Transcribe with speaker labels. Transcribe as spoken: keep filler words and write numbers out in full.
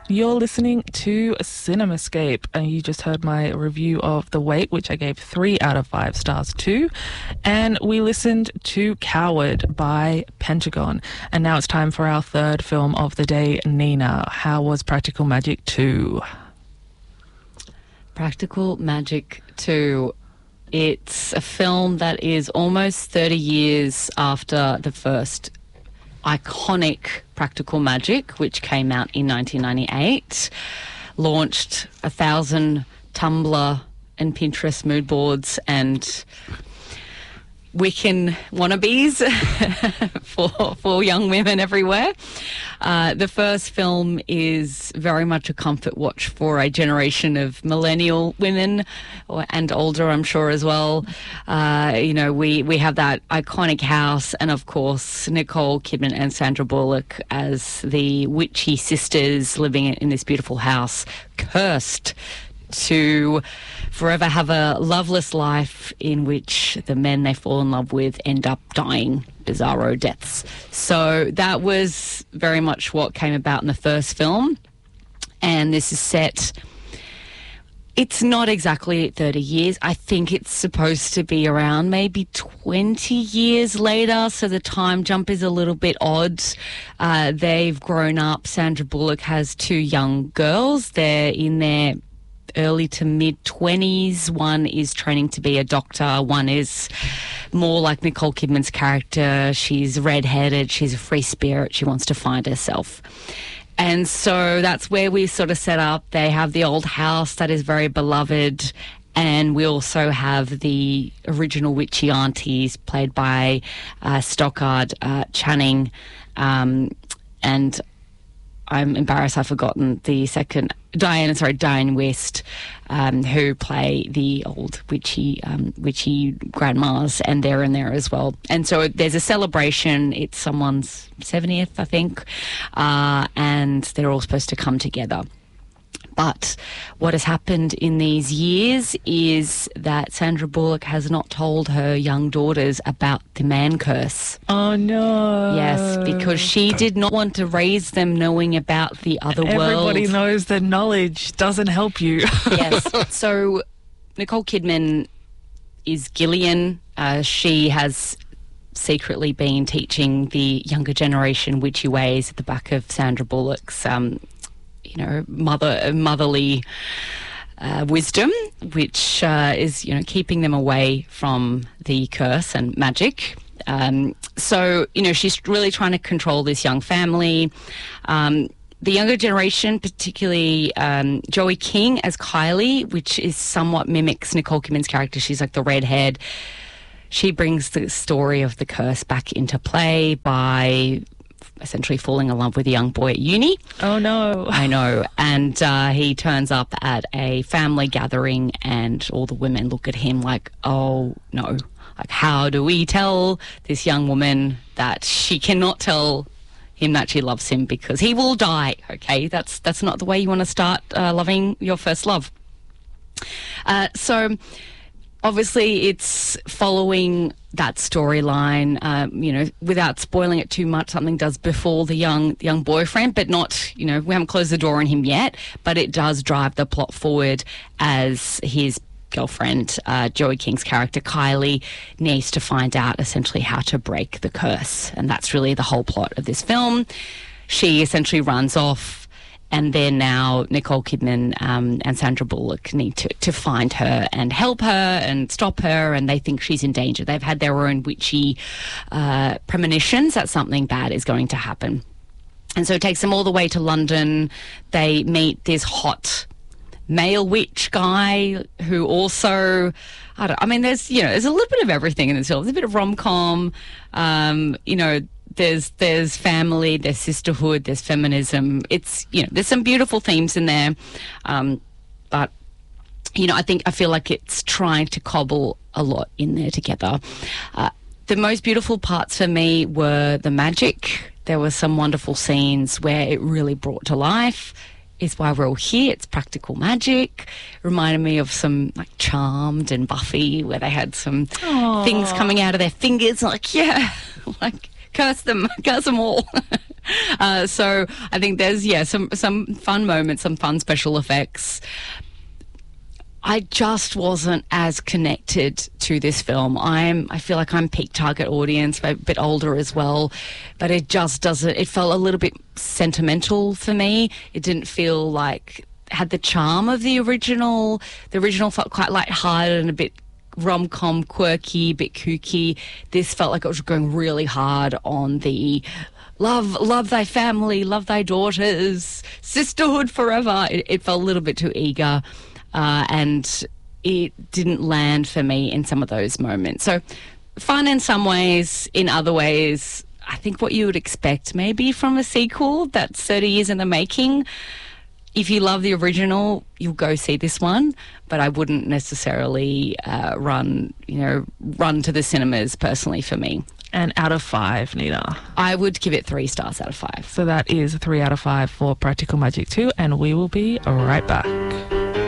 Speaker 1: You're listening to CinemaScape, and you just heard my review of The Wait, which I gave three out of five stars to, and we listened to Coward by Pentagon. And now it's time for our third film of the day. Nina, how was Practical Magic two?
Speaker 2: Practical Magic two. It's a film that is almost thirty years after the first iconic Practical Magic, which came out in nineteen ninety-eight, launched a thousand Tumblr and Pinterest mood boards and Wiccan wannabes for for young women everywhere. Uh, the first film is very much a comfort watch for a generation of millennial women, or, and older, I'm sure, as well. Uh, you know, we, we have that iconic house, and of course Nicole Kidman and Sandra Bullock as the witchy sisters living in this beautiful house, cursed to forever have a loveless life in which the men they fall in love with end up dying bizarro deaths. So that was very much what came about in the first film. And this is set, it's not exactly thirty years. I think it's supposed to be around maybe twenty years later, so the time jump is a little bit odd. Uh, they've grown up. Sandra Bullock has two young girls. They're in their early to mid-twenties. One is training to be a doctor. One is more like Nicole Kidman's character. She's redheaded. She's a free spirit. She wants to find herself. And so that's where we sort of set up. They have the old house that is very beloved, and we also have the original witchy aunties played by uh, Stockard uh, Channing, um, and I'm embarrassed I've forgotten the second, Diane, sorry, Diane West, um, who play the old witchy, um, witchy grandmas, and they're in there as well. And so there's a celebration. It's someone's seventieth, I think, uh, and they're all supposed to come together. But what has happened in these years is that Sandra Bullock has not told her young daughters about the man curse.
Speaker 1: Oh, no.
Speaker 2: Yes, because she did not want to raise them knowing about the other world.
Speaker 1: Everybody knows that knowledge doesn't help you.
Speaker 2: Yes. So Nicole Kidman is Gillian. Uh, she has secretly been teaching the younger generation witchy ways at the back of Sandra Bullock's um you know, mother, motherly uh, wisdom, which uh, is, you know, keeping them away from the curse and magic. Um, so, you know, she's really trying to control this young family. Um, the younger generation, particularly um, Joey King as Kylie, which is somewhat mimics Nicole Kidman's character. She's like the redhead. She brings the story of the curse back into play by essentially falling in love with a young boy at uni.
Speaker 1: Oh, no.
Speaker 2: I know. And uh, he turns up at a family gathering, and all the women look at him like, oh, no. Like, how do we tell this young woman that she cannot tell him that she loves him, because he will die, okay? That's, that's not the way you want to start uh, loving your first love. Uh, so obviously it's following that storyline, um, you know, without spoiling it too much. Something does befall the young young boyfriend, but not, you know, we haven't closed the door on him yet, but it does drive the plot forward as his girlfriend, uh, Joey King's character, Kylie, needs to find out essentially how to break the curse. And that's really the whole plot of this film. She essentially runs off, and then now Nicole Kidman um, and Sandra Bullock need to, to find her and help her and stop her, and they think she's in danger. They've had their own witchy uh, premonitions that something bad is going to happen. And so it takes them all the way to London. They meet this hot male witch guy who also, I don't, I mean, there's, you know, there's a little bit of everything in this film. There's a bit of rom-com, um, you know, There's there's family, there's sisterhood, there's feminism. It's, you know, there's some beautiful themes in there, um, but you know, I think I feel like it's trying to cobble a lot in there together. Uh, the most beautiful parts for me were the magic. There were some wonderful scenes where it really brought to life. Is why we're all here. It's practical magic. Reminded me of some like Charmed and Buffy, where they had some
Speaker 1: Aww.
Speaker 2: things coming out of their fingers. Like, yeah, like curse them, curse them all. uh, so I think there's, yeah, some, some fun moments, some fun special effects. I just wasn't as connected to this film. I'm, I feel like I'm peak target audience, a bit older as well, but it just doesn't, it felt a little bit sentimental for me. It didn't feel like, had the charm of the original. The original felt quite light-hearted and a bit rom-com, quirky, a bit kooky. This felt like it was going really hard on the love, love thy family, love thy daughters, sisterhood forever. It, it felt a little bit too eager. Uh, and it didn't land for me in some of those moments. So fun in some ways, in other ways, I think what you would expect maybe from a sequel that's thirty years in the making. If you love the original, you'll go see this one, but I wouldn't necessarily uh, run, you know, run to the cinemas personally for me.
Speaker 1: And out of five, Nita?
Speaker 2: I would give it three stars out of five.
Speaker 1: So that is three out of five for Practical Magic two, and we will be right back.